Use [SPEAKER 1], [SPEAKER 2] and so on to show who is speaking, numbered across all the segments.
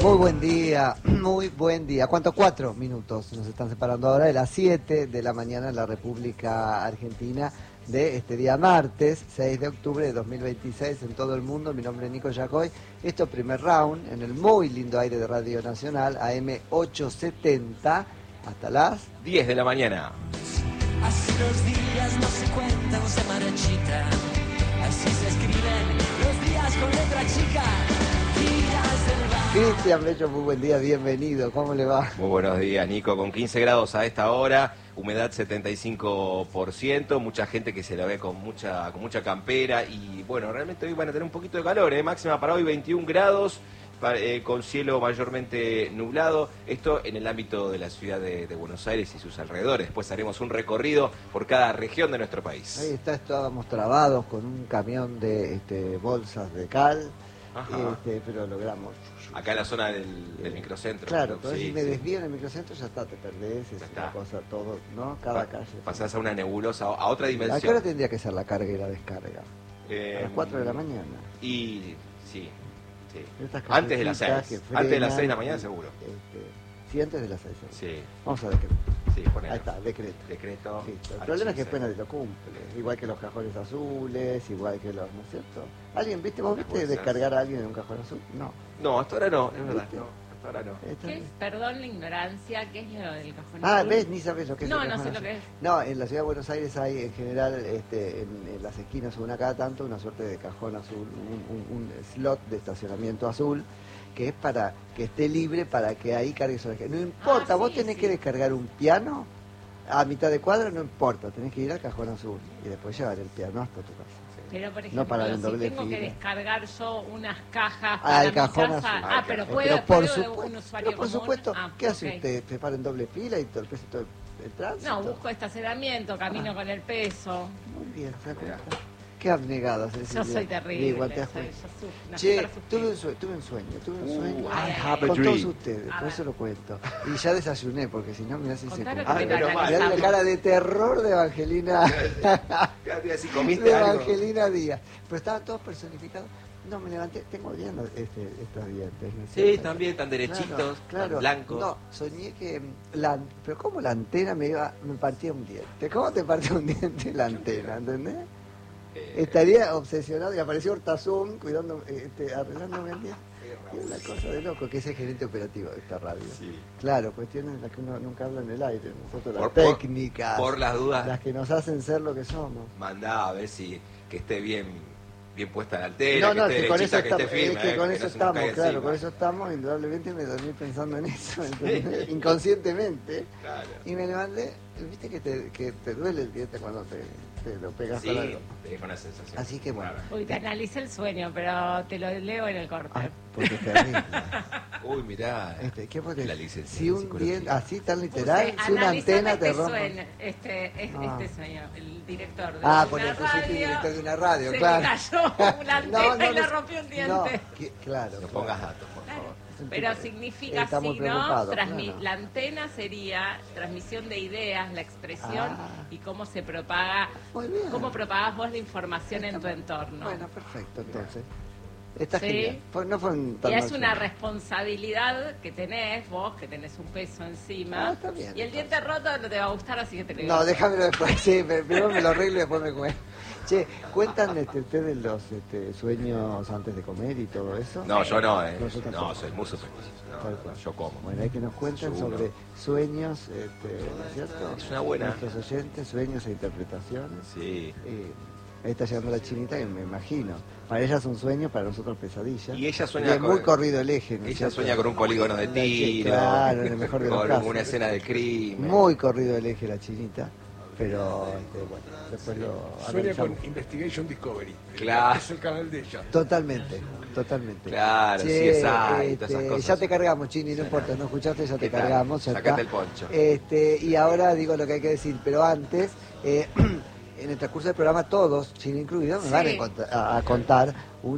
[SPEAKER 1] Muy buen día, muy buen día. ¿Cuánto? 4 minutos nos están separando ahora de las 7 de la mañana en la República Argentina de este día martes, 6 de octubre de 2026 en todo el mundo. Mi nombre es Nico Yacoy. Esto es Primer Round en el muy lindo aire de Radio Nacional, AM 870, hasta las
[SPEAKER 2] 10 de la mañana.
[SPEAKER 3] Así los días no se cuentan, se marchitan. Así se escriben los días con letra chica. Días del bar.
[SPEAKER 1] Cristian Bello, muy buen día, bienvenido. ¿Cómo le va?
[SPEAKER 2] Muy buenos días, Nico. Con 15 grados a esta hora, humedad 75%, mucha gente que se la ve con mucha campera y bueno, realmente hoy van a tener un poquito de calor, máxima para hoy 21 grados, con cielo mayormente nublado, esto en el ámbito de la ciudad de Buenos Aires y sus alrededores. Después haremos un recorrido por cada región de nuestro país.
[SPEAKER 1] Ahí estábamos trabados con un camión de bolsas de cal, pero logramos.
[SPEAKER 2] Acá en la zona del microcentro.
[SPEAKER 1] Claro, pero
[SPEAKER 2] sí,
[SPEAKER 1] si me
[SPEAKER 2] sí.
[SPEAKER 1] desvío en el microcentro ya está, te perdés, es
[SPEAKER 2] Ya
[SPEAKER 1] una
[SPEAKER 2] está.
[SPEAKER 1] cosa todo, ¿no? Cada calle.
[SPEAKER 2] Pasás a una nebulosa, a otra
[SPEAKER 1] ¿A qué hora
[SPEAKER 2] dimensión.
[SPEAKER 1] tendría que ser la carga y la descarga? A las 4 de la mañana.
[SPEAKER 2] Y sí.
[SPEAKER 1] Estas
[SPEAKER 2] Antes de las
[SPEAKER 1] callecitas
[SPEAKER 2] 6.
[SPEAKER 1] que
[SPEAKER 2] Antes de las
[SPEAKER 1] frenan,
[SPEAKER 2] 6 de la mañana seguro.
[SPEAKER 1] Sí, antes de las 6.
[SPEAKER 2] Sí,
[SPEAKER 1] Vamos a decreto.
[SPEAKER 2] sí, ponelo.
[SPEAKER 1] Ahí está, decreto.
[SPEAKER 2] Decreto.
[SPEAKER 1] Listo. El
[SPEAKER 2] a
[SPEAKER 1] problema
[SPEAKER 2] las
[SPEAKER 1] es que
[SPEAKER 2] 15.
[SPEAKER 1] después nadie lo cumple. Igual que los cajones azules, igual que los, ¿no es cierto? ¿Alguien, viste, vos viste
[SPEAKER 2] Puede ser.
[SPEAKER 1] descargar a alguien en un cajón azul? No.
[SPEAKER 2] No, hasta ahora no, es verdad.
[SPEAKER 1] ¿Viste?
[SPEAKER 2] No, hasta ahora no.
[SPEAKER 1] Está
[SPEAKER 4] ¿Qué es?
[SPEAKER 1] bien.
[SPEAKER 4] Perdón la ignorancia, ¿qué es lo del cajón
[SPEAKER 1] Ah,
[SPEAKER 4] azul?
[SPEAKER 1] ¿ves? Ni sabes lo que es
[SPEAKER 4] No,
[SPEAKER 1] el
[SPEAKER 4] no
[SPEAKER 1] cajón
[SPEAKER 4] sé lo
[SPEAKER 1] azul.
[SPEAKER 4] que es.
[SPEAKER 1] No, en la ciudad de Buenos Aires hay en general en las esquinas, una cada tanto, una suerte de cajón azul, un slot de estacionamiento azul, que es para que esté libre para que ahí cargues la gente. No importa, vos
[SPEAKER 4] sí,
[SPEAKER 1] tenés
[SPEAKER 4] sí.
[SPEAKER 1] que descargar un piano a mitad de cuadra, no importa, tenés que ir al cajón azul y después llevar el piano hasta tu casa.
[SPEAKER 4] Pero, por
[SPEAKER 1] No
[SPEAKER 4] ejemplo,
[SPEAKER 1] para el
[SPEAKER 4] si
[SPEAKER 1] doble
[SPEAKER 4] tengo
[SPEAKER 1] fila.
[SPEAKER 4] que descargar yo unas cajas
[SPEAKER 1] Ah,
[SPEAKER 4] para
[SPEAKER 1] el
[SPEAKER 4] mi
[SPEAKER 1] cajón
[SPEAKER 4] casa...
[SPEAKER 1] azul.
[SPEAKER 4] Ah, pero
[SPEAKER 1] Pero
[SPEAKER 4] puedo,
[SPEAKER 1] por
[SPEAKER 4] un
[SPEAKER 1] supuesto,
[SPEAKER 4] usuario
[SPEAKER 1] pero por
[SPEAKER 4] común.
[SPEAKER 1] supuesto,
[SPEAKER 4] Ah,
[SPEAKER 1] ¿qué hace
[SPEAKER 4] ok.
[SPEAKER 1] usted? ¿Se para en doble fila y torpece todo el tránsito?
[SPEAKER 4] No, busco estacionamiento, camino con el peso.
[SPEAKER 1] Muy bien, ¿se da cuenta? Qué abnegada, Cecilia.
[SPEAKER 4] Yo soy terrible.
[SPEAKER 1] Igual te das
[SPEAKER 4] soy-
[SPEAKER 1] cuenta.
[SPEAKER 4] yo sufro, nací
[SPEAKER 1] Che,
[SPEAKER 4] para sufrir.
[SPEAKER 1] tuve un sueño.
[SPEAKER 4] I
[SPEAKER 2] have a
[SPEAKER 1] Con
[SPEAKER 2] dream.
[SPEAKER 1] todos ustedes,
[SPEAKER 4] A
[SPEAKER 1] por
[SPEAKER 4] ver.
[SPEAKER 1] eso lo cuento. Y ya desayuné, porque si no, mirá si se
[SPEAKER 4] Contalo
[SPEAKER 1] cumple.
[SPEAKER 4] que te lo
[SPEAKER 2] menos mal.
[SPEAKER 1] Mirá la
[SPEAKER 4] analizamos.
[SPEAKER 1] cara de terror de Evangelina,
[SPEAKER 2] Si
[SPEAKER 1] de
[SPEAKER 2] comiste algo.
[SPEAKER 1] Evangelina Díaz. Pero estaban todos personificados. No, me levanté, tengo bien estos dientes. ¿no es
[SPEAKER 2] Sí,
[SPEAKER 1] cierto?
[SPEAKER 2] también tan derechitos,
[SPEAKER 1] Claro,
[SPEAKER 2] tan blancos.
[SPEAKER 1] No, soñé que pero cómo la antena me partía un diente. ¿Cómo te partía un diente la antena? ¿Entendés? Estaría obsesionado y apareció Hortazún cuidando, arreglándome el diente. Es una cosa de loco, que es el gerente operativo de esta radio.
[SPEAKER 2] Sí.
[SPEAKER 1] Claro, cuestiones de las que uno nunca habla en el aire. Nosotros las
[SPEAKER 2] Por-
[SPEAKER 1] técnicas,
[SPEAKER 2] por las dudas.
[SPEAKER 1] las que nos hacen ser lo que somos.
[SPEAKER 2] Mandá a ver si que esté bien puesta la altera,
[SPEAKER 1] No,
[SPEAKER 2] que esté
[SPEAKER 1] que con eso
[SPEAKER 2] derechita, que
[SPEAKER 1] estamos,
[SPEAKER 2] esté firme,
[SPEAKER 1] que con
[SPEAKER 2] que
[SPEAKER 1] eso
[SPEAKER 2] no se nos
[SPEAKER 1] estamos,
[SPEAKER 2] caiga
[SPEAKER 1] claro,
[SPEAKER 2] encima.
[SPEAKER 1] con eso estamos, indudablemente me dormí pensando en eso, ¿entendés? Inconscientemente.
[SPEAKER 2] Claro.
[SPEAKER 1] Y me levanté, viste que te duele el diente cuando te lo pegas
[SPEAKER 2] Sí,
[SPEAKER 1] con algo.
[SPEAKER 2] te deja una sensación.
[SPEAKER 1] Así que bueno.
[SPEAKER 2] Claro.
[SPEAKER 4] Uy, te analicé el sueño, pero te lo leo en el corte.
[SPEAKER 1] Ah, porque es terrible.
[SPEAKER 2] Uy, mirá.
[SPEAKER 1] ¿Qué puede?
[SPEAKER 2] La licencia
[SPEAKER 1] Si
[SPEAKER 2] en
[SPEAKER 1] un
[SPEAKER 2] psicología.
[SPEAKER 1] diente, así tan
[SPEAKER 4] Puse,
[SPEAKER 1] literal, si una
[SPEAKER 4] analizame
[SPEAKER 1] antena te
[SPEAKER 4] este
[SPEAKER 1] rompe.
[SPEAKER 4] sueño, este
[SPEAKER 1] Ah.
[SPEAKER 4] sueño, el director de
[SPEAKER 1] Por
[SPEAKER 4] una
[SPEAKER 1] el fuiste
[SPEAKER 4] radio,
[SPEAKER 1] director de una radio,
[SPEAKER 4] se
[SPEAKER 1] claro.
[SPEAKER 4] le cayó una antena y le rompió un diente.
[SPEAKER 1] No, claro.
[SPEAKER 2] No
[SPEAKER 1] claro.
[SPEAKER 2] pongas datos, por
[SPEAKER 4] Claro.
[SPEAKER 2] favor.
[SPEAKER 1] Es un
[SPEAKER 4] Pero
[SPEAKER 1] tipo-
[SPEAKER 4] significa
[SPEAKER 1] está muy
[SPEAKER 4] así, ¿no?
[SPEAKER 1] preocupado, claro.
[SPEAKER 4] La antena sería transmisión de ideas, la expresión
[SPEAKER 1] Ah.
[SPEAKER 4] y cómo se propaga,
[SPEAKER 1] Muy bien.
[SPEAKER 4] cómo propagas vos la información en tu
[SPEAKER 1] Está-
[SPEAKER 4] entorno.
[SPEAKER 1] Bueno, perfecto, entonces. Está
[SPEAKER 4] Sí.
[SPEAKER 1] genial. No fue un tan
[SPEAKER 4] Y es
[SPEAKER 1] mal
[SPEAKER 4] una
[SPEAKER 1] sueño.
[SPEAKER 4] responsabilidad que tenés vos, que tenés un peso encima.
[SPEAKER 1] Ah, está bien,
[SPEAKER 4] Y el diente roto no te va a gustar, así que te lo digo.
[SPEAKER 1] No, déjamelo después, sí, primero me lo arreglo y después me cuento. Che, ¿cuentan ustedes los sueños antes de comer y todo eso?
[SPEAKER 2] No, yo no,
[SPEAKER 1] Nosotros
[SPEAKER 2] No,
[SPEAKER 1] tampoco.
[SPEAKER 2] soy muy supersticioso.
[SPEAKER 1] Tal
[SPEAKER 2] No,
[SPEAKER 1] cual.
[SPEAKER 2] yo como.
[SPEAKER 1] Bueno, hay que nos cuenten
[SPEAKER 2] Seguro.
[SPEAKER 1] sobre sueños, ¿no es cierto?
[SPEAKER 2] Es una buena.
[SPEAKER 1] Nuestros oyentes, sueños e interpretaciones.
[SPEAKER 2] Sí.
[SPEAKER 1] Ahí está llegando la chinita que me imagino. Para ella es un sueño, para nosotros pesadilla.
[SPEAKER 2] Y ella sueña
[SPEAKER 1] Y es
[SPEAKER 2] con-
[SPEAKER 1] muy corrido el eje. ¿no es
[SPEAKER 2] Ella
[SPEAKER 1] cierto?
[SPEAKER 2] sueña con un polígono de tiro,
[SPEAKER 1] Claro, en el mejor de los
[SPEAKER 2] con
[SPEAKER 1] casos.
[SPEAKER 2] una escena de crimen.
[SPEAKER 1] Muy corrido el eje la chinita. Pero bueno, después lo
[SPEAKER 5] Sueña con
[SPEAKER 1] analizamos.
[SPEAKER 5] Investigation Discovery.
[SPEAKER 2] Claro.
[SPEAKER 5] Es el canal de ella.
[SPEAKER 1] Totalmente.
[SPEAKER 2] Claro,
[SPEAKER 1] Che,
[SPEAKER 2] CSI y todas esas cosas.
[SPEAKER 1] ya te cargamos, Chini, no importa, no escuchaste, ya te
[SPEAKER 2] ¿Qué tal?
[SPEAKER 1] cargamos. Ya
[SPEAKER 2] Sacate
[SPEAKER 1] está.
[SPEAKER 2] el poncho.
[SPEAKER 1] Y ahora digo lo que hay que decir, pero antes, en el transcurso del programa, todos, Chini incluido, me
[SPEAKER 4] Sí.
[SPEAKER 1] van a contar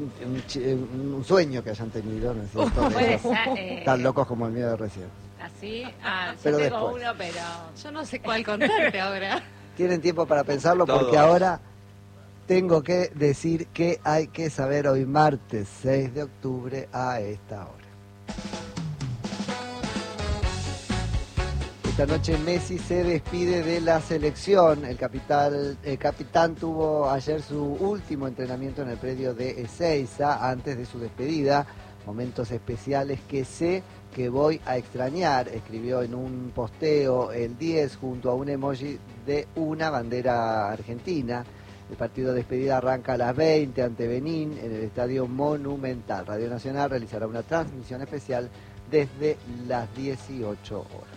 [SPEAKER 1] un sueño que hayan tenido, ¿no es cierto? De
[SPEAKER 4] Puede
[SPEAKER 1] esos
[SPEAKER 4] ser,
[SPEAKER 1] tan locos como el mío de recién.
[SPEAKER 4] así. Yo
[SPEAKER 1] Pero
[SPEAKER 4] tengo
[SPEAKER 1] después.
[SPEAKER 4] uno, pero
[SPEAKER 6] Yo no sé cuál contarte ahora.
[SPEAKER 1] Tienen tiempo para pensarlo porque
[SPEAKER 2] Todos.
[SPEAKER 1] ahora tengo que decir que hay que saber hoy martes 6 de octubre a esta hora. Esta noche Messi se despide de la selección. El capitán tuvo ayer su último entrenamiento en el predio de Ezeiza antes de su despedida. Momentos especiales que sé que voy a extrañar, escribió en un posteo el 10 junto a un emoji de una bandera argentina. El partido de despedida arranca a las 20 ante Benín en el Estadio Monumental. Radio Nacional realizará una transmisión especial desde las 18 horas.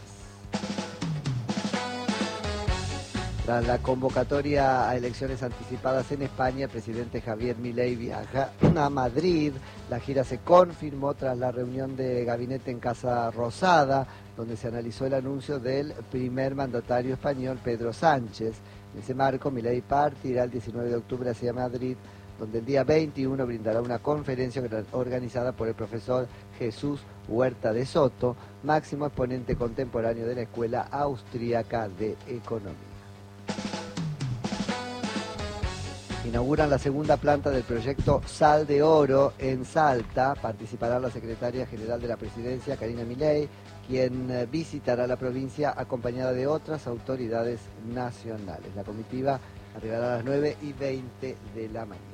[SPEAKER 1] Tras la convocatoria a elecciones anticipadas en España, el presidente Javier Milei viaja a Madrid. La gira se confirmó tras la reunión de gabinete en Casa Rosada, donde se analizó el anuncio del primer mandatario español, Pedro Sánchez. En ese marco, Milei partirá el 19 de octubre hacia Madrid, donde el día 21 brindará una conferencia organizada por el profesor Jesús Huerta de Soto, máximo exponente contemporáneo de la Escuela Austríaca de Economía. Inauguran la segunda planta del proyecto Sal de Oro en Salta. Participará la secretaria general de la presidencia, Karina Milei, quien visitará la provincia acompañada de otras autoridades nacionales. La comitiva arribará a las 9:20 de la mañana.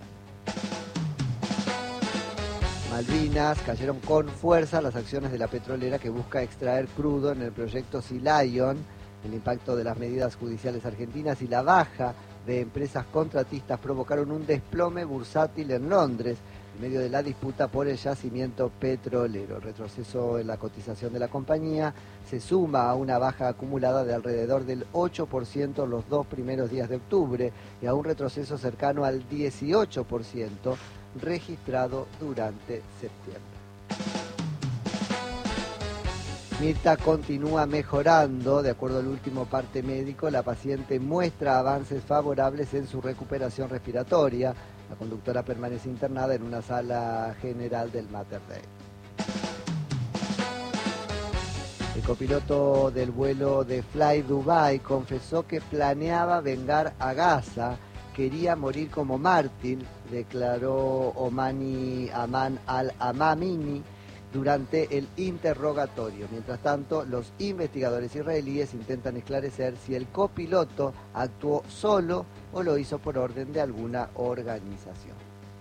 [SPEAKER 1] Malvinas, cayeron con fuerza las acciones de la petrolera que busca extraer crudo en el proyecto Sea Lion. El impacto de las medidas judiciales argentinas y la baja de empresas contratistas provocaron un desplome bursátil en Londres en medio de la disputa por el yacimiento petrolero. El retroceso en la cotización de la compañía se suma a una baja acumulada de alrededor del 8% los 2 primeros días de octubre y a un retroceso cercano al 18% registrado durante septiembre. Mirta continúa mejorando. De acuerdo al último parte médico, la paciente muestra avances favorables en su recuperación respiratoria. La conductora permanece internada en una sala general del Mater Dei. El copiloto del vuelo de Fly Dubai confesó que planeaba vengar a Gaza. Quería morir como mártir, declaró Omani Aman al-Amamini durante el interrogatorio. Mientras tanto, los investigadores israelíes intentan esclarecer si el copiloto actuó solo o lo hizo por orden de alguna organización.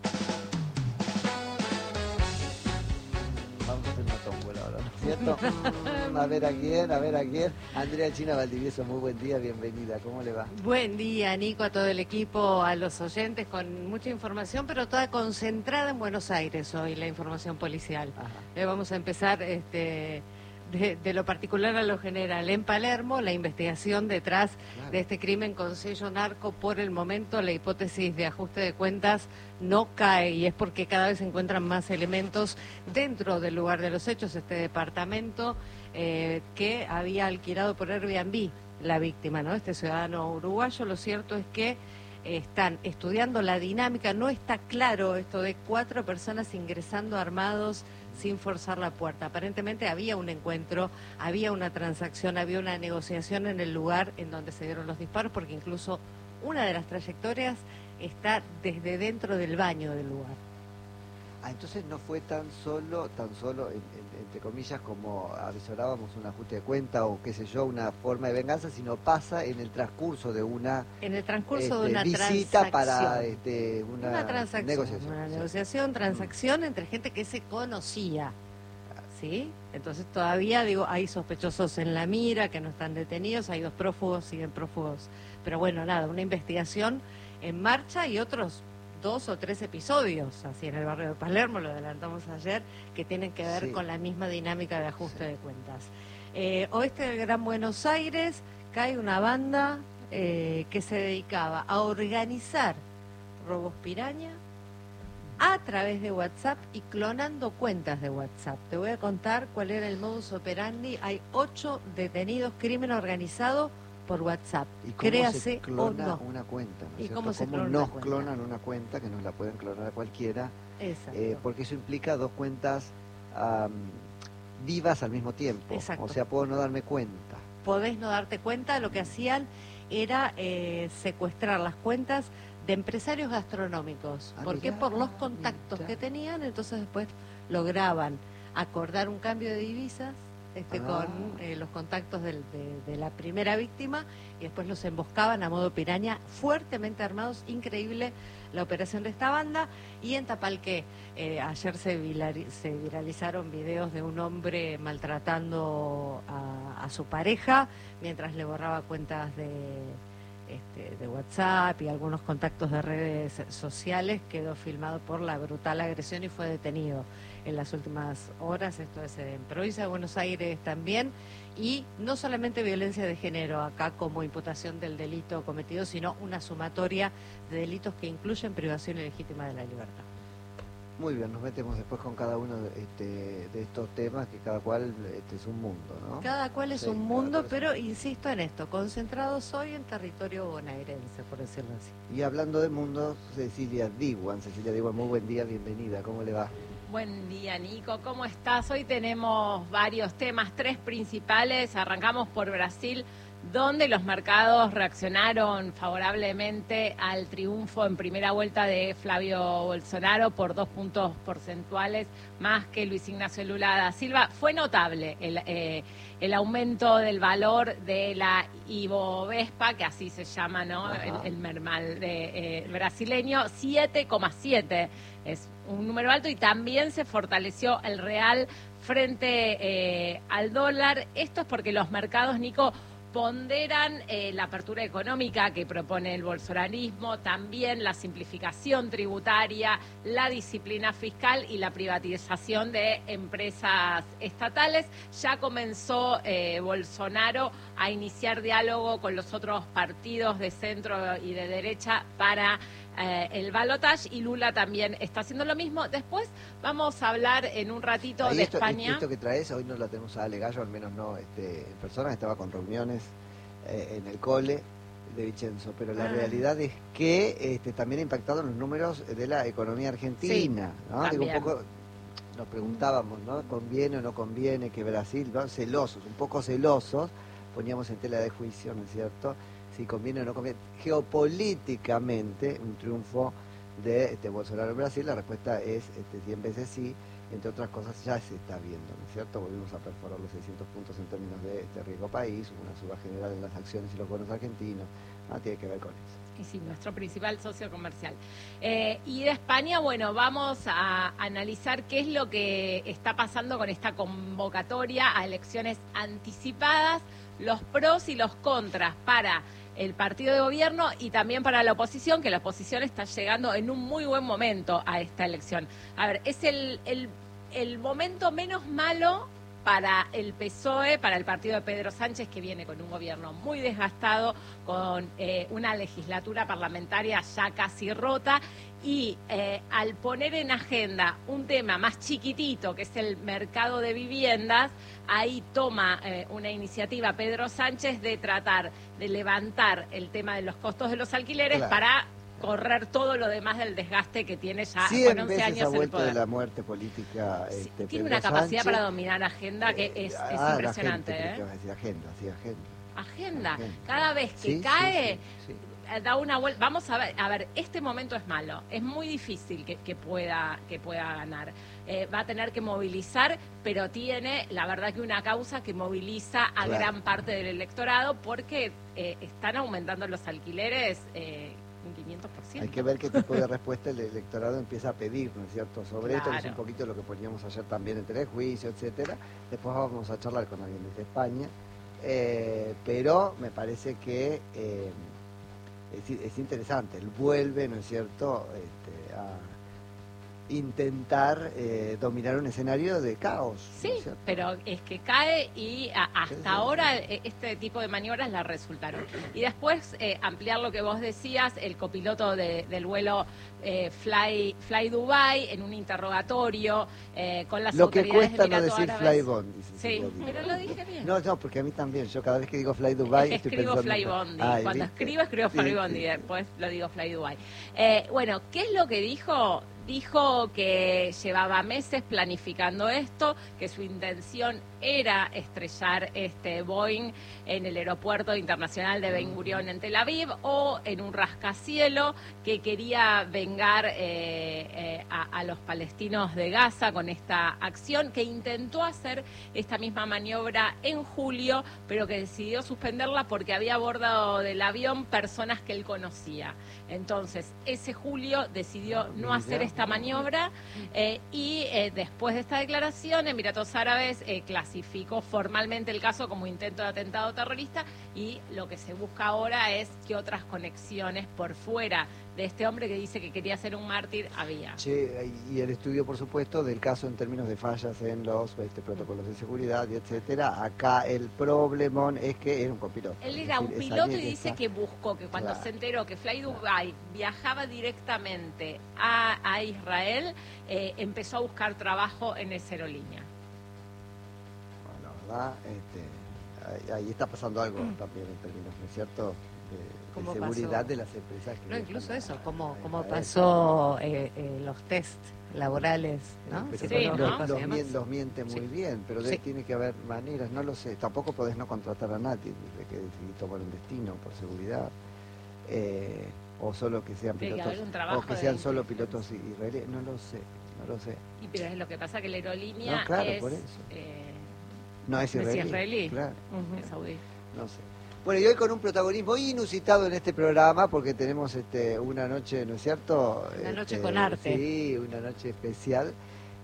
[SPEAKER 1] Vamos a hacer una tómbola ahora, ¿no es cierto? A ver a quién. Andrea China Valdivieso, muy buen día, bienvenida. ¿Cómo le va?
[SPEAKER 6] Buen día, Nico, a todo el equipo, a los oyentes, con mucha información, pero toda concentrada en Buenos Aires hoy, la información policial. Vamos a empezar de lo particular a lo general. En Palermo, la investigación detrás de este crimen con sello narco, por el momento la hipótesis de ajuste de cuentas no cae, y es porque cada vez se encuentran más elementos dentro del lugar de los hechos. Este departamento que había alquilado por Airbnb la víctima, ¿no? Este ciudadano uruguayo. Lo cierto es que están estudiando la dinámica. No está claro esto de 4 personas ingresando armados sin forzar la puerta. Aparentemente había un encuentro, había una transacción, había una negociación en el lugar en donde se dieron los disparos, porque incluso una de las trayectorias está desde dentro del baño del lugar.
[SPEAKER 1] Entonces no fue tan solo, entre comillas, como avisorábamos, un ajuste de cuenta o qué sé yo, una forma de venganza, sino pasa en el transcurso de una visita para una
[SPEAKER 6] transacción,
[SPEAKER 1] negociación.
[SPEAKER 6] Una negociación, transacción entre gente que se conocía. ¿Sí? Entonces todavía, hay sospechosos en la mira que no están detenidos, hay 2 prófugos, siguen prófugos. Pero bueno, nada, una investigación en marcha y otros 2 o 3 episodios, así en el barrio de Palermo, lo adelantamos ayer, que tienen que ver con la misma dinámica de ajuste de cuentas. Oeste del Gran Buenos Aires, cae una banda que se dedicaba a organizar robos piraña a través de WhatsApp y clonando cuentas de WhatsApp. Te voy a contar cuál era el modus operandi. Hay 8 detenidos, crimen organizado por WhatsApp.
[SPEAKER 1] ¿Y cómo
[SPEAKER 6] Créase
[SPEAKER 1] se clona
[SPEAKER 6] o no.
[SPEAKER 1] una cuenta? ¿No es
[SPEAKER 6] ¿Y
[SPEAKER 1] cierto?
[SPEAKER 6] cómo se
[SPEAKER 1] ¿Cómo
[SPEAKER 6] clona una
[SPEAKER 1] nos
[SPEAKER 6] cuenta?
[SPEAKER 1] clonan una cuenta, que nos la pueden clonar a cualquiera?
[SPEAKER 6] Exacto.
[SPEAKER 1] Porque eso implica 2 cuentas vivas al mismo tiempo.
[SPEAKER 6] Exacto.
[SPEAKER 1] O sea, puedo no darme cuenta.
[SPEAKER 6] Podés no darte cuenta. Lo que hacían era secuestrar las cuentas de empresarios gastronómicos. ¿Por qué?
[SPEAKER 1] Mirá,
[SPEAKER 6] Por los contactos
[SPEAKER 1] mirá.
[SPEAKER 6] que tenían. Entonces después lograban acordar un cambio de divisas con los contactos de la primera víctima, y después los emboscaban a modo piraña, fuertemente armados. Increíble la operación de esta banda. Y en Tapalqué, ayer se viralizaron videos de un hombre maltratando a su pareja mientras le borraba cuentas de WhatsApp y algunos contactos de redes sociales. Quedó filmado por la brutal agresión y fue detenido en las últimas horas. Esto es en provincia de Buenos Aires también. Y no solamente violencia de género acá como imputación del delito cometido, sino una sumatoria de delitos que incluyen privación ilegítima de la libertad.
[SPEAKER 1] Muy bien, nos metemos después con cada uno de estos temas, que cada cual es un mundo, ¿no?
[SPEAKER 6] Cada cual es un mundo, pero insisto en esto, concentrados hoy en territorio bonaerense, por decirlo así.
[SPEAKER 1] Y hablando de mundos, Cecilia Diwan, muy buen día, bienvenida, ¿cómo le va?
[SPEAKER 4] Buen día, Nico. ¿Cómo estás? Hoy tenemos varios temas, 3 principales. Arrancamos por Brasil, donde los mercados reaccionaron favorablemente al triunfo en primera vuelta de Flavio Bolsonaro por 2 puntos porcentuales más que Luis Ignacio Lula da Silva. Fue notable el aumento del valor de la Ibovespa, que así se llama, ¿no? El mermal brasileño, 7,7. Es un número alto, y también se fortaleció el real frente al dólar. Esto es porque los mercados, Nico, ponderan la apertura económica que propone el bolsonarismo, también la simplificación tributaria, la disciplina fiscal y la privatización de empresas estatales. Ya comenzó Bolsonaro a iniciar diálogo con los otros partidos de centro y de derecha para el balotaje, y Lula también está haciendo lo mismo. Después vamos a hablar en un ratito de España.
[SPEAKER 1] Esto que traes, hoy no la tenemos a Ale Gallo, al menos no en persona, estaba con reuniones en el cole de Vicenzo, pero la realidad es que también ha impactado en los números de la economía argentina, sí, ¿no? Digo, un poco, nos preguntábamos, ¿no? ¿Conviene o no conviene que Brasil, ¿no? Un poco celosos, poníamos en tela de juicio, ¿no es cierto?, si conviene o no conviene. Geopolíticamente, un triunfo de Bolsonaro en Brasil, la respuesta es 100 veces sí. Entre otras cosas, ya se está viendo, ¿no es cierto? Volvimos a perforar los 600 puntos en términos de riesgo país, una suba general en las acciones y los bonos argentinos, ¿no? Tiene que ver con eso.
[SPEAKER 4] Y sí, nuestro principal socio comercial. Y de España, bueno, vamos a analizar qué es lo que está pasando con esta convocatoria a elecciones anticipadas, los pros y los contras para el partido de gobierno y también para la oposición, que la oposición está llegando en un muy buen momento a esta elección. A ver, es el momento menos malo para el PSOE, para el partido de Pedro Sánchez, que viene con un gobierno muy desgastado, con una legislatura parlamentaria ya casi rota, y al poner en agenda un tema más chiquitito, que es el mercado de viviendas, ahí toma una iniciativa Pedro Sánchez de tratar de levantar el tema de los costos de los alquileres, claro, para correr todo lo demás del desgaste que tiene ya con 11 años en el poder.
[SPEAKER 1] De la muerte política.
[SPEAKER 4] Tiene una capacidad para dominar agenda que es impresionante. Agenda. Cada vez que cae, da una vuelta. Vamos a ver, este momento es malo. Es muy difícil que pueda ganar. Va a tener que movilizar, pero tiene, la verdad, que una causa que moviliza a gran parte del electorado, porque están aumentando los alquileres un 500%.
[SPEAKER 1] Hay que ver qué tipo de respuesta el electorado empieza a pedir, ¿no es cierto? Sobre esto, que es un poquito lo que poníamos ayer también en telejuicio, etcétera. Después vamos a charlar con alguien desde España, pero me parece que es interesante. Él vuelve, ¿no es cierto?, a intentar dominar un escenario de caos.
[SPEAKER 4] Sí,
[SPEAKER 1] ¿no es
[SPEAKER 4] pero es que cae, y hasta ahora este tipo de maniobras la resultaron. Y después ampliar lo que vos decías, el copiloto del vuelo Fly Dubai en un interrogatorio con las autoridades
[SPEAKER 1] del Emirato Árabe. Lo que cuesta no decir Fly Bond, dice.
[SPEAKER 4] Sí, pero lo dije bien.
[SPEAKER 1] No, porque a mí también. Yo cada vez que digo Fly Dubai estoy
[SPEAKER 4] escribo
[SPEAKER 1] pensando...
[SPEAKER 4] Fly Bondi. Cuando escribo Fly Bondi, después lo digo Fly Dubai. Bueno, ¿qué es lo que dijo? dijo que llevaba meses planificando esto, que su intención era estrellar este Boeing en el aeropuerto internacional de Ben Gurion en Tel Aviv o en un rascacielo, que quería vengar a los palestinos de Gaza con esta acción, que intentó hacer esta misma maniobra en julio, pero que decidió suspenderla porque había a bordo del avión personas que él conocía. Entonces, ese julio decidió no hacer esta maniobra y después de esta declaración, Emiratos Árabes clasificó formalmente el caso como intento de atentado terrorista, y lo que se busca ahora es que otras conexiones por fuera de este hombre que dice que quería ser un mártir había.
[SPEAKER 1] Che, y el estudio, por supuesto, del caso en términos de fallas en los protocolos de seguridad y etcétera. Acá el problemón es que era un copiloto.
[SPEAKER 4] Él era un piloto y dice que buscó, que cuando se enteró que Fly Dubai viajaba directamente a Israel, empezó a buscar trabajo en esa aerolínea.
[SPEAKER 1] Bueno, la verdad, ahí está pasando algo también en términos, ¿no es cierto?, de seguridad
[SPEAKER 6] pasó?
[SPEAKER 1] de las empresas. Que
[SPEAKER 6] No, incluso eso, como
[SPEAKER 1] Israel.
[SPEAKER 6] pasó los test laborales, ¿no?
[SPEAKER 1] Pero
[SPEAKER 6] Psicológicos y demás.
[SPEAKER 1] los miente muy bien, pero
[SPEAKER 6] Sí.
[SPEAKER 1] tiene que haber maneras, no lo sé. Tampoco podés no contratar a nadie desde que decidís tomar un destino por seguridad. O solo que sean
[SPEAKER 4] Tiene que
[SPEAKER 1] pilotos,
[SPEAKER 4] haber un trabajo
[SPEAKER 1] o que
[SPEAKER 4] de
[SPEAKER 1] sean solo
[SPEAKER 4] identificación.
[SPEAKER 1] pilotos israelíes, no lo sé.
[SPEAKER 4] Y pero es lo que pasa, que la aerolínea
[SPEAKER 1] No, claro,
[SPEAKER 4] es,
[SPEAKER 1] por eso. No es israelí. Claro,
[SPEAKER 4] es saudí.
[SPEAKER 1] no sé. Bueno, y hoy con un protagonismo inusitado en este programa, porque tenemos una noche, ¿no es cierto?
[SPEAKER 6] Una noche con arte.
[SPEAKER 1] Sí, una noche especial.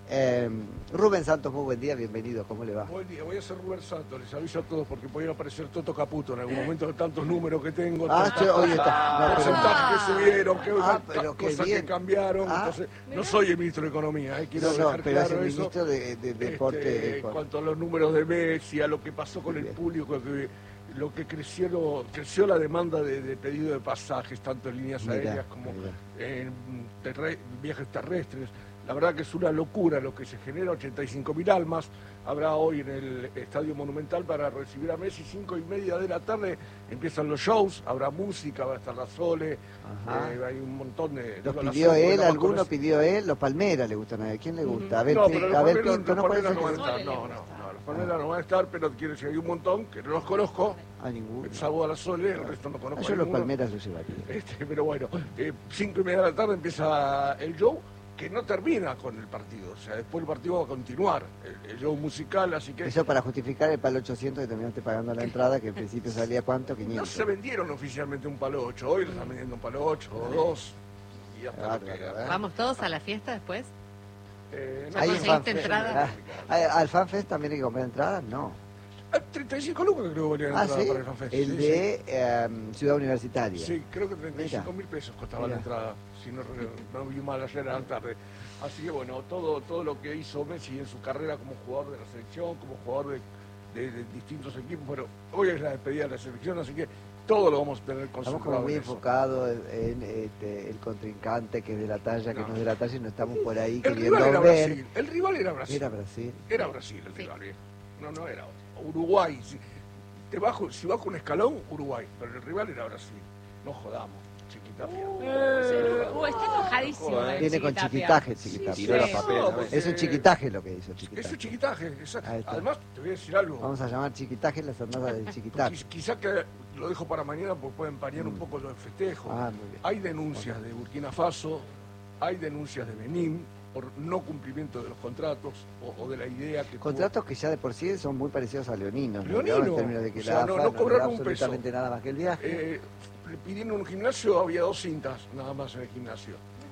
[SPEAKER 1] Rubén Santos, muy buen día, bienvenido, ¿cómo le va?
[SPEAKER 5] Buen día, voy a ser Rubén Santos, les aviso a todos porque podría aparecer Toto Caputo en algún momento de tantos números que tengo,
[SPEAKER 1] Hoy está. No, pero-
[SPEAKER 5] porcentajes que subieron,
[SPEAKER 1] pero qué
[SPEAKER 5] cosas
[SPEAKER 1] bien.
[SPEAKER 5] que cambiaron, entonces no soy el ministro de Economía, quiero
[SPEAKER 1] No,
[SPEAKER 5] dejar
[SPEAKER 1] pero es
[SPEAKER 5] claro
[SPEAKER 1] el
[SPEAKER 5] eso.
[SPEAKER 1] ministro de Deporte.
[SPEAKER 5] En cuanto a los números de Messi, a lo que pasó con el
[SPEAKER 1] Bien.
[SPEAKER 5] público, lo que creció la demanda de pedido de pasajes, tanto en líneas
[SPEAKER 1] Mirá,
[SPEAKER 5] aéreas como
[SPEAKER 1] mirá.
[SPEAKER 5] en viajes terrestres. La verdad que es una locura lo que se genera, 85.000 almas. Habrá hoy en el Estadio Monumental para recibir a Messi, 5:30 de la tarde. Empiezan los shows, habrá música, va a estar la Sole,
[SPEAKER 1] Ajá.
[SPEAKER 5] hay un montón de...
[SPEAKER 1] ¿Los
[SPEAKER 5] digo, la
[SPEAKER 1] pidió
[SPEAKER 5] Sole, porque
[SPEAKER 1] él?
[SPEAKER 5] no me
[SPEAKER 1] ¿Alguno
[SPEAKER 5] conoce.
[SPEAKER 1] pidió él? ¿Los Palmeras le gustan a él? ¿Quién le gusta?
[SPEAKER 5] No, pero los
[SPEAKER 1] Abel
[SPEAKER 5] Palmeras
[SPEAKER 1] Pinto no puede ser
[SPEAKER 5] no van a
[SPEAKER 1] que...
[SPEAKER 5] estar, no, los Palmeras no van a estar, pero quiero decir, hay un montón que no los conozco,
[SPEAKER 1] A ninguno.
[SPEAKER 5] salvo a la Sole, el resto no conozco a
[SPEAKER 1] Yo los
[SPEAKER 5] ninguno.
[SPEAKER 1] Palmeras los llevaría.
[SPEAKER 5] Pero bueno, 5:30 de la tarde empieza el show, que no termina con el partido, o sea, después el partido va a continuar, el show musical, así que
[SPEAKER 1] Eso para justificar el palo 800 que terminaste pagando la entrada, que en principio salía ¿cuánto?
[SPEAKER 5] no
[SPEAKER 1] 500.
[SPEAKER 5] se vendieron oficialmente un palo 8, hoy lo están vendiendo un palo 8 o 2, y hasta lo que
[SPEAKER 1] Bárbaro, ¿eh?
[SPEAKER 6] ¿Vamos todos a la fiesta después?
[SPEAKER 5] no
[SPEAKER 1] ¿Hay
[SPEAKER 5] sé,
[SPEAKER 1] un
[SPEAKER 6] conseguiste
[SPEAKER 1] fanfest?
[SPEAKER 6] entrada?
[SPEAKER 1] ¿Al FanFest también hay que comprar entradas? No.
[SPEAKER 5] 35 lucas creo que valía la entrada para el FanFest.
[SPEAKER 1] El
[SPEAKER 5] sí,
[SPEAKER 1] de Ciudad Universitaria.
[SPEAKER 5] Sí, creo que 35.000 pesos costaba
[SPEAKER 1] Mira.
[SPEAKER 5] la entrada, si no vi mal ayer a la tarde. Así que bueno, todo lo que hizo Messi en su carrera como jugador de la selección, como jugador de distintos equipos, pero hoy es la despedida de la selección, así que todo lo vamos a tener
[SPEAKER 1] Estamos
[SPEAKER 5] concentrado
[SPEAKER 1] como muy
[SPEAKER 5] en eso.
[SPEAKER 1] enfocados en el contrincante que es de la talla, que no es de la talla, y no estamos por ahí
[SPEAKER 5] El rival
[SPEAKER 1] queriendo
[SPEAKER 5] era
[SPEAKER 1] ver.
[SPEAKER 5] Brasil, el rival era Brasil.
[SPEAKER 1] Era Brasil.
[SPEAKER 5] Era Brasil el
[SPEAKER 6] Sí.
[SPEAKER 5] rival, no era otro. Uruguay, si bajo un escalón, Uruguay, pero el rival era Brasil. No jodamos, Chiquitapia.
[SPEAKER 4] Está enojadísimo.
[SPEAKER 5] Joder.
[SPEAKER 4] el
[SPEAKER 1] Viene con
[SPEAKER 4] Chiquitapia.
[SPEAKER 1] chiquitaje,
[SPEAKER 2] Tiró la papel, ¿no?
[SPEAKER 1] Es un chiquitaje lo que hizo chiquitaje.
[SPEAKER 5] Es un chiquitaje.
[SPEAKER 1] Ahí está.
[SPEAKER 5] Además, te voy a decir algo.
[SPEAKER 1] Vamos a llamar chiquitaje las andadas del chiquitaje.
[SPEAKER 5] Quizá que lo dejo para mañana porque puede empañar un poco los festejos.
[SPEAKER 1] Ah, muy bien.
[SPEAKER 5] Hay denuncias de Burkina Faso, hay denuncias de Benín por no cumplimiento de los contratos o de la idea que tuvo.
[SPEAKER 1] Contratos que ya de por sí son muy parecidos a leoninos, ¿no?
[SPEAKER 5] Leonino.
[SPEAKER 1] En términos de que
[SPEAKER 5] O sea,
[SPEAKER 1] la
[SPEAKER 5] no
[SPEAKER 1] AFA
[SPEAKER 5] cobraron
[SPEAKER 1] le da
[SPEAKER 5] un peso.
[SPEAKER 1] absolutamente nada más que el viaje.
[SPEAKER 5] Le pidieron un gimnasio, había 2 cintas nada más en el gimnasio.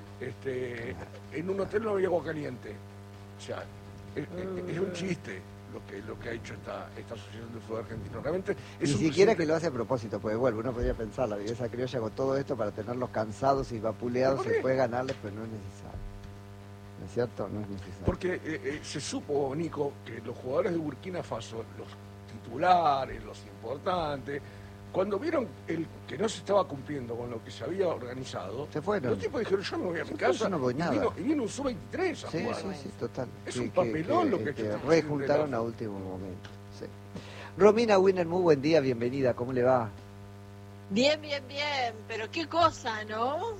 [SPEAKER 5] En un hotel no había agua caliente. O sea, es un chiste lo que ha hecho esta Asociación de Fútbol Argentino. Realmente es
[SPEAKER 1] Ni
[SPEAKER 5] un
[SPEAKER 1] siquiera
[SPEAKER 5] presidente-
[SPEAKER 1] que lo hace a propósito, porque vuelvo, uno podría pensar, la belleza criolla con todo esto para tenerlos cansados y vapuleados,
[SPEAKER 5] ¿Por
[SPEAKER 1] se
[SPEAKER 5] qué?
[SPEAKER 1] puede ganarles, pero no es necesario. ¿No es cierto? No es necesario.
[SPEAKER 5] Porque se supo, Nico, que los jugadores de Burkina Faso, los titulares, los importantes, cuando vieron que no se estaba cumpliendo con lo que se había organizado,
[SPEAKER 1] Se fueron.
[SPEAKER 5] los tipos dijeron, yo me voy a mi
[SPEAKER 1] Yo
[SPEAKER 5] casa,
[SPEAKER 1] no voy
[SPEAKER 5] y
[SPEAKER 1] nada.
[SPEAKER 5] vino un sub-23 a
[SPEAKER 1] Sí,
[SPEAKER 5] jugar.
[SPEAKER 1] sí, total.
[SPEAKER 5] Es un papelón lo que está haciendo
[SPEAKER 1] rejuntaron
[SPEAKER 5] la-
[SPEAKER 1] a último momento. Sí. Romina Winner, muy buen día, bienvenida, ¿cómo le va?
[SPEAKER 7] Bien, bien, bien, pero qué cosa, ¿no?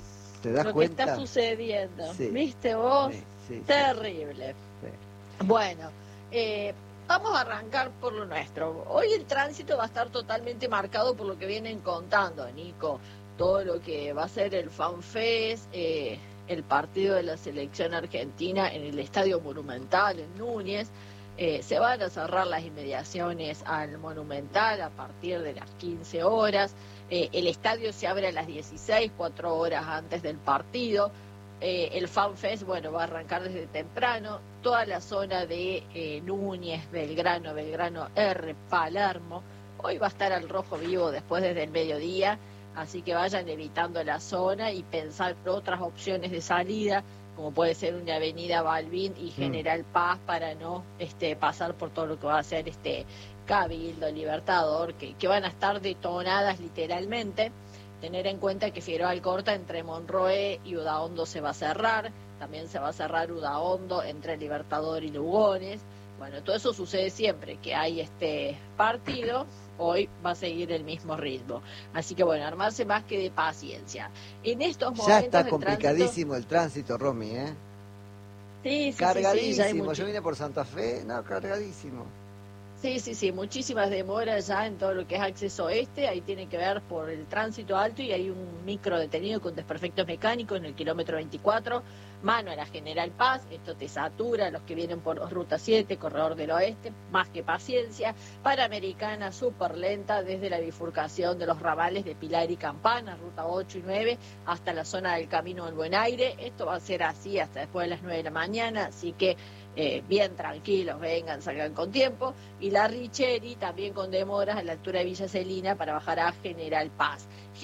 [SPEAKER 1] ¿Te das
[SPEAKER 7] lo
[SPEAKER 1] cuenta?
[SPEAKER 7] que está sucediendo.
[SPEAKER 1] Sí.
[SPEAKER 7] ¿Viste vos?
[SPEAKER 1] Sí,
[SPEAKER 7] Terrible.
[SPEAKER 1] sí.
[SPEAKER 7] Bueno, vamos a arrancar por lo nuestro. Hoy el tránsito va a estar totalmente marcado por lo que vienen contando, Nico. Todo lo que va a ser el FanFest, el partido de la selección argentina en el Estadio Monumental, en Núñez. Se van a cerrar las inmediaciones al Monumental a partir de las 15 horas. El estadio se abre a las 16, 4 horas antes del partido. El FanFest, bueno, va a arrancar desde temprano. Toda la zona de Núñez, Belgrano R, Palermo. Hoy va a estar al rojo vivo después desde el mediodía. Así que vayan evitando la zona y pensar otras opciones de salida, como puede ser una avenida Balbín y General Paz, para no pasar por todo lo que va a ser Cabildo, Libertador, que van a estar detonadas literalmente. Tener en cuenta que Figueroa Alcorta entre Monroe y Udaondo se va a cerrar, también se va a cerrar Udaondo entre Libertador y Lugones. Bueno, todo eso sucede siempre que hay este partido. Hoy va a seguir el mismo ritmo. Así que bueno, armarse más que de paciencia. En estos momentos
[SPEAKER 1] ya está complicadísimo el tránsito, Romy, ¿eh?
[SPEAKER 7] Sí,
[SPEAKER 1] cargadísimo.
[SPEAKER 7] ya hay
[SPEAKER 1] Yo vine por Santa Fe, no, cargadísimo.
[SPEAKER 7] Sí, muchísimas demoras ya en todo lo que es acceso oeste. Ahí tiene que ver por el tránsito alto y hay un micro detenido con desperfectos mecánicos en el kilómetro 24, mano a la General Paz. Esto te satura, los que vienen por Ruta 7, Corredor del Oeste, más que paciencia. Panamericana súper lenta desde la bifurcación de los ramales de Pilar y Campana, Ruta 8 y 9, hasta la zona del Camino del Buen Aire. Esto va a ser así hasta después de las 9 de la mañana, así que bien tranquilos, vengan, salgan con tiempo. Y la Richeri también con demoras a la altura de Villa Celina para bajar a General Paz.